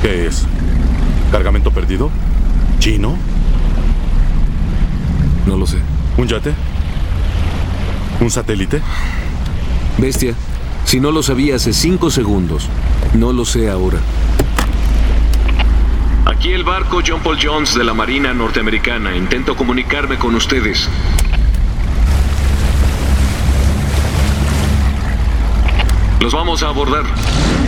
¿Qué es? ¿Cargamento perdido? ¿Chino? No lo sé. ¿Un yate? ¿Un satélite? Bestia, si no lo sabía hace 5 segundos, no lo sé ahora. Aquí el barco John Paul Jones de la Marina Norteamericana. Intento comunicarme con ustedes. Los vamos a abordar.